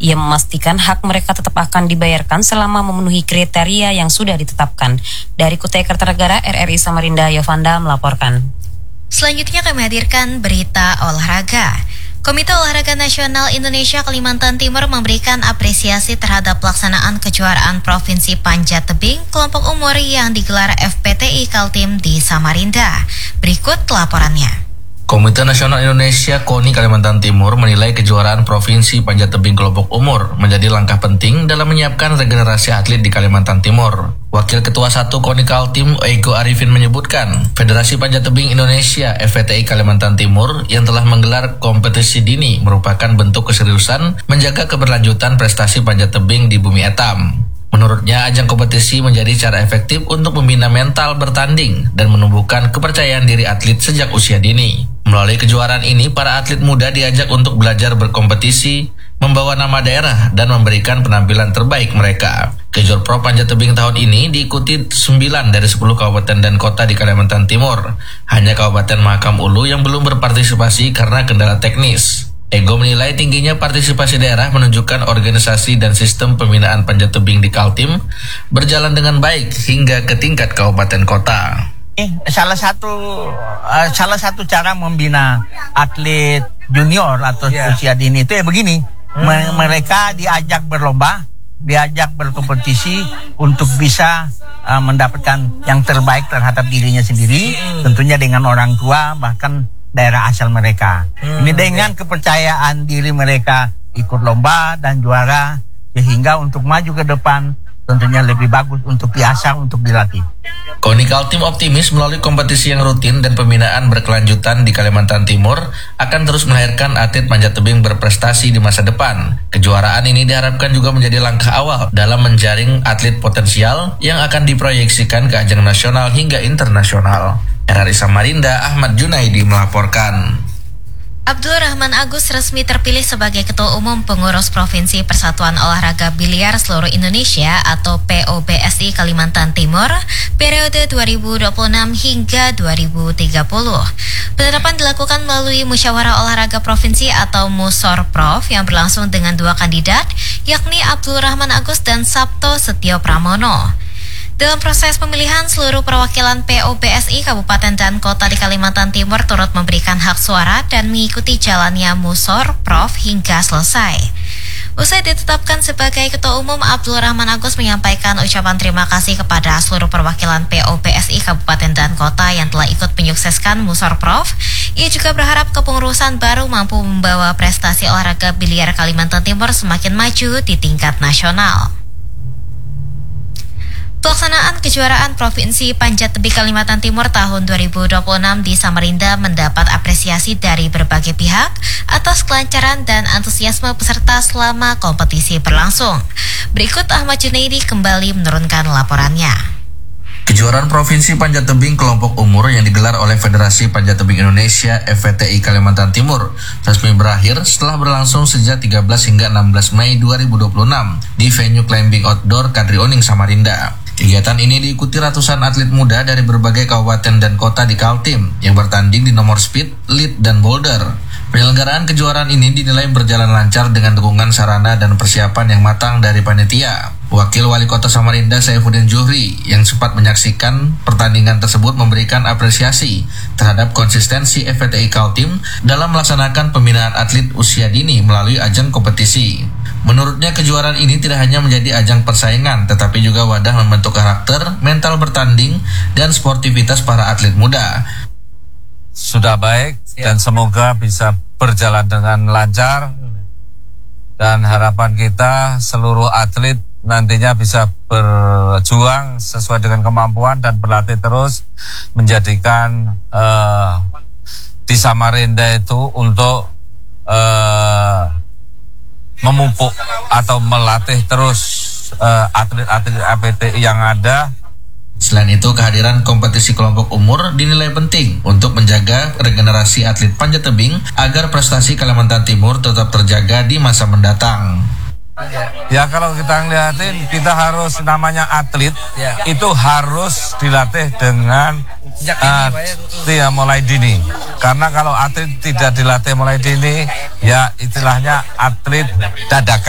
Ia memastikan hak mereka tetap akan dibayarkan selama memenuhi kriteria yang sudah ditetapkan. Dari Kutai Kartanegara, RRI Samarinda, Yovanda melaporkan. Selanjutnya kami hadirkan berita olahraga. Komite Olahraga Nasional Indonesia Kalimantan Timur memberikan apresiasi terhadap pelaksanaan kejuaraan Provinsi Panjat Tebing kelompok umur yang digelar FPTI Kaltim di Samarinda. Berikut laporannya. Komite Nasional Indonesia KONI Kalimantan Timur menilai kejuaraan Provinsi Panjat Tebing kelompok umur menjadi langkah penting dalam menyiapkan regenerasi atlet di Kalimantan Timur. Wakil Ketua 1 KONI Kaltim, Ego Arifin menyebutkan, Federasi Panjat Tebing Indonesia FPTI Kalimantan Timur yang telah menggelar kompetisi dini merupakan bentuk keseriusan menjaga keberlanjutan prestasi panjat tebing di bumi etam. Menurutnya, ajang kompetisi menjadi cara efektif untuk membina mental bertanding dan menumbuhkan kepercayaan diri atlet sejak usia dini. Melalui kejuaraan ini, para atlet muda diajak untuk belajar berkompetisi, membawa nama daerah, dan memberikan penampilan terbaik mereka. Kejur Pro Panjat Tebing tahun ini diikuti 9 dari 10 kabupaten dan kota di Kalimantan Timur. Hanya Kabupaten Mahakam Ulu yang belum berpartisipasi karena kendala teknis. Ego menilai tingginya partisipasi daerah menunjukkan organisasi dan sistem pembinaan panjat tebing di Kaltim berjalan dengan baik hingga ke tingkat kabupaten kota. Salah satu cara membina atlet junior atau usia dini itu begini. Mereka diajak berlomba, diajak berkompetisi untuk bisa mendapatkan yang terbaik terhadap dirinya sendiri, tentunya dengan orang tua bahkan daerah asal mereka. Ini dengan kepercayaan diri mereka ikut lomba dan juara sehingga untuk maju ke depan tentunya lebih bagus untuk diasah, untuk dilatih. KONI Kaltim optimis melalui kompetisi yang rutin dan pembinaan berkelanjutan di Kalimantan Timur akan terus melahirkan atlet panjat tebing berprestasi di masa depan. Kejuaraan ini diharapkan juga menjadi langkah awal dalam menjaring atlet potensial yang akan diproyeksikan ke ajang nasional hingga internasional. RRI Samarinda, Ahmad Junaidi melaporkan. Abdul Rahman Agus resmi terpilih sebagai Ketua Umum Pengurus Provinsi Persatuan Olahraga Biliar Seluruh Indonesia atau POBSI Kalimantan Timur periode 2026 hingga 2030. Penetapan dilakukan melalui Musyawarah Olahraga Provinsi atau Musorprov yang berlangsung dengan 2 kandidat, yakni Abdul Rahman Agus dan Sabto Setio Pramono. Dalam proses pemilihan, seluruh perwakilan POBSI Kabupaten dan Kota di Kalimantan Timur turut memberikan hak suara dan mengikuti jalannya Musorprov hingga selesai. Usai ditetapkan sebagai Ketua Umum, Abdul Rahman Agus menyampaikan ucapan terima kasih kepada seluruh perwakilan POBSI Kabupaten dan Kota yang telah ikut menyukseskan Musorprov. Ia juga berharap kepengurusan baru mampu membawa prestasi olahraga biliar Kalimantan Timur semakin maju di tingkat nasional. Pelaksanaan kejuaraan Provinsi Panjat Tebing Kalimantan Timur tahun 2026 di Samarinda mendapat apresiasi dari berbagai pihak atas kelancaran dan antusiasme peserta selama kompetisi berlangsung. Berikut Ahmad Junaidi kembali menurunkan laporannya. Kejuaraan Provinsi Panjat Tebing kelompok umur yang digelar oleh Federasi Panjat Tebing Indonesia FPTI Kalimantan Timur resmi berakhir setelah berlangsung sejak 13 hingga 16 Mei 2026 di venue climbing outdoor Kadri Oning Samarinda. Kegiatan ini diikuti ratusan atlet muda dari berbagai kabupaten dan kota di Kaltim yang bertanding di nomor speed, lead, dan boulder. Penyelenggaraan kejuaraan ini dinilai berjalan lancar dengan dukungan sarana dan persiapan yang matang dari panitia. Wakil Wali Kota Samarinda Saifuddin Juhri yang sempat menyaksikan pertandingan tersebut memberikan apresiasi terhadap konsistensi FPTI Kaltim dalam melaksanakan pembinaan atlet usia dini melalui ajang kompetisi. Menurutnya kejuaraan ini tidak hanya menjadi ajang persaingan tetapi juga wadah membentuk karakter, mental bertanding, dan sportivitas para atlet muda. Sudah baik dan semoga bisa berjalan dengan lancar dan harapan kita seluruh atlet nantinya bisa berjuang sesuai dengan kemampuan dan berlatih terus menjadikan di Samarinda itu untuk memupuk atau melatih terus atlet-atlet FPTI yang ada. Selain itu, kehadiran kompetisi kelompok umur dinilai penting untuk menjaga regenerasi atlet panjat tebing agar prestasi Kalimantan Timur tetap terjaga di masa mendatang. Ya kalau kita ngeliatin, kita harus namanya atlet itu harus dilatih dengan mulai dini. Karena kalau atlet tidak dilatih mulai dini, ya istilahnya atlet dadakan.